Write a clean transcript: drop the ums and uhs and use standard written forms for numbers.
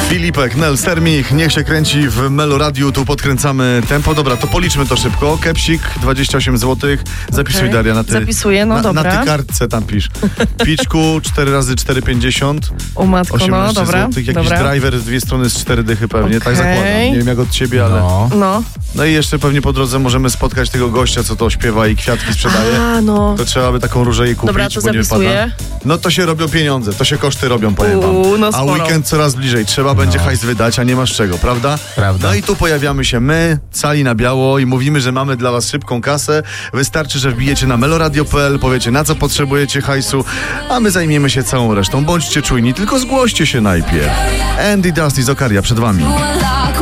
Filipek, Nel, Sermich, niech się kręci w Meloradiu, tu podkręcamy tempo. Dobra, to policzmy to szybko. Kepsik, 28 zł. Zapisuj, Okay. Daria, na ty. Zapisuję, no dobra. Na ty kartce tam pisz. Piczku, 4 razy 4,50. O matko, 18 no dobra. złotych. Jakiś dobra. driver z 2 strony z 4 dychy pewnie, tak Okej. zakładam. Nie wiem jak od ciebie, ale... No. No i jeszcze pewnie po drodze możemy spotkać tego gościa, co to śpiewa i kwiatki sprzedaje. A, no. To trzeba by taką różę jej kupić, Dobra, to bo nie zapisuję. wypada. No to się robią pieniądze, to się koszty robią, powiem wam. No A sporo. weekend coraz bliżej, trzeba będzie hajs wydać, a nie masz czego, prawda? Prawda. No i tu pojawiamy się my, cali na biało i mówimy, że mamy dla was szybką kasę. Wystarczy, że wbijecie na meloradio.pl, powiecie na co potrzebujecie hajsu, a my zajmiemy się całą resztą. Bądźcie czujni, tylko zgłoście się najpierw. Andy Dusty z Okaria przed wami.